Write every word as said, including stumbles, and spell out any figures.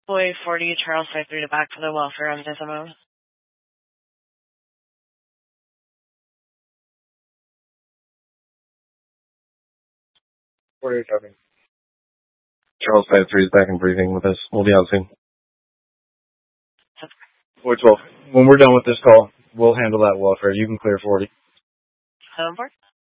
Boy forty, Charles five three to back for the welfare of Disamo. forty-eight talking. Charles five three is back in briefing with us. We'll be out soon. Boy twelve. When we're done with this call, we'll handle that welfare. You can clear forty. Seven four.